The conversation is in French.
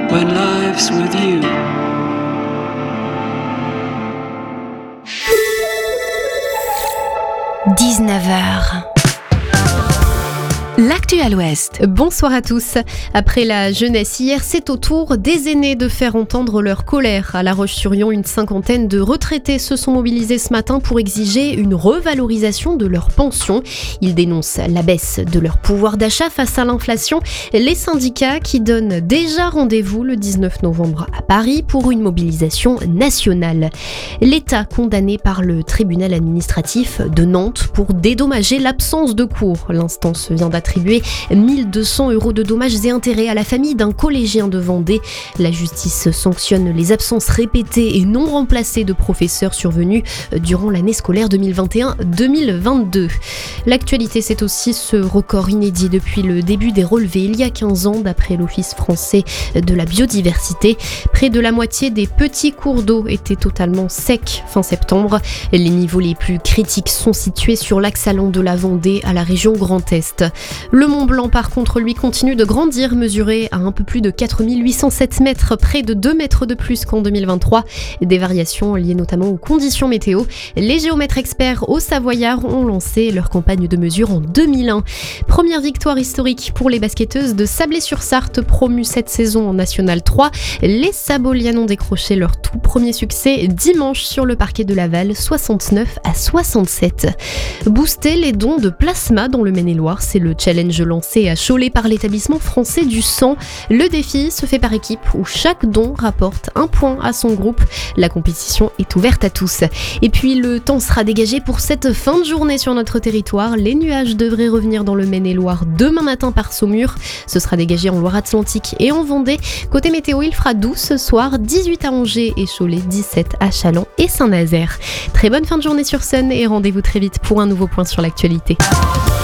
when life's with you. 19h. L'actu à l'Ouest. Bonsoir à tous. Après la jeunesse hier, c'est au tour des aînés de faire entendre leur colère. À La Roche-sur-Yon, une cinquantaine de retraités se sont mobilisés ce matin pour exiger une revalorisation de leur pension. Ils dénoncent la baisse de leur pouvoir d'achat face à l'inflation. Les syndicats qui donnent déjà rendez-vous le 19 novembre à Paris pour une mobilisation nationale. L'État condamné par le tribunal administratif de Nantes pour dédommager l'absence de cours. L'instance vient d'attribuer 1 200 € de dommages et intérêts à la famille d'un collégien de Vendée. La justice sanctionne les absences répétées et non remplacées de professeurs survenus durant l'année scolaire 2021-2022. L'actualité, c'est aussi ce record inédit depuis le début des relevés il y a 15 ans, d'après l'Office français de la biodiversité. Près de la moitié des petits cours d'eau étaient totalement secs fin septembre. Les niveaux les plus critiques sont situés sur l'axe allant de la Vendée à la région Grand Est. Le Mont Blanc, par contre, lui, continue de grandir, mesuré à un peu plus de 4807 mètres, près de 2 mètres de plus qu'en 2023. Des variations liées notamment aux conditions météo. Les géomètres experts au Savoyard ont lancé leur campagne de mesure en 2001. Première victoire historique pour les basketteuses de Sablé-sur-Sarthe, promues cette saison en National 3. Les Sabolianes ont décroché leur tout premier succès dimanche sur le parquet de Laval, 69-67. Booster les dons de plasma dans le Maine-et-Loire, c'est le challenge lancé à Cholet par l'établissement français du sang. Le défi se fait par équipe où chaque don rapporte un point à son groupe. La compétition est ouverte à tous. Et puis le temps sera dégagé pour cette fin de journée sur notre territoire. Les nuages devraient revenir dans le Maine-et-Loire demain matin par Saumur. Ce sera dégagé en Loire-Atlantique et en Vendée. Côté météo, il fera doux ce soir, 18 à Angers et Cholet, 17 à Châlons et Saint-Nazaire. Très bonne fin de journée sur Sun et rendez-vous très vite pour un nouveau point sur l'actualité.